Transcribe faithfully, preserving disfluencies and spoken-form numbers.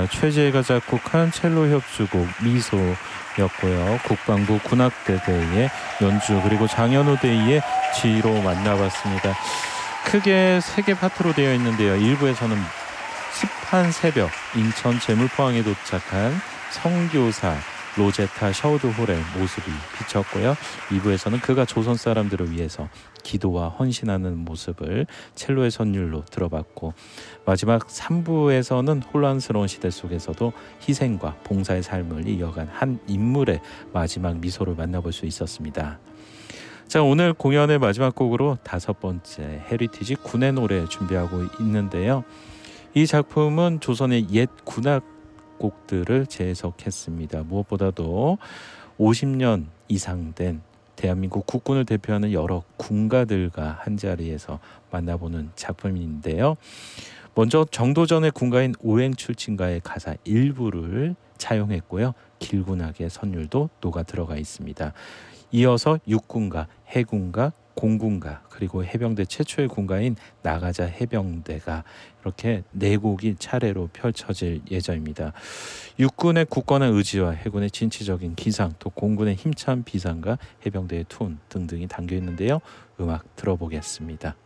자, 최재가 작곡한 첼로 협주곡 미소였고요. 국방부 군악대대의 연주 그리고 장현우 대위의 지휘로 만나봤습니다. 크게 세 개 파트로 되어 있는데요. 일 부에서는 습한 새벽 인천 제물포항에 도착한 선교사 로제타 셔우드홀의 모습이 비쳤고요. 이 부에서는 그가 조선 사람들을 위해서 기도와 헌신하는 모습을 첼로의 선율로 들어봤고, 마지막 삼 부에서는 혼란스러운 시대 속에서도 희생과 봉사의 삶을 이어간 한 인물의 마지막 미소를 만나볼 수 있었습니다. 자, 오늘 공연의 마지막 곡으로 다섯 번째 헤리티지 군의 노래 준비하고 있는데요. 이 작품은 조선의 옛 군악 곡들을 재해석했습니다. 무엇보다도 오십 년 이상 된 대한민국 국군을 대표하는 여러 군가들과 한자리에서 만나보는 작품인데요. 먼저 정도전의 군가인 오행출친가의 가사 일부를 차용했고요. 길군악의 선율도 녹아 들어가 있습니다. 이어서 육군가, 해군가, 공군가 그리고 해병대 최초의 군가인 나가자 해병대가 이렇게 네 곡이 차례로 펼쳐질 예정입니다. 육군의 굳건한 의지와 해군의 진취적인 기상, 또 공군의 힘찬 비상과 해병대의 툰 등등이 담겨 있는데요. 음악 들어보겠습니다.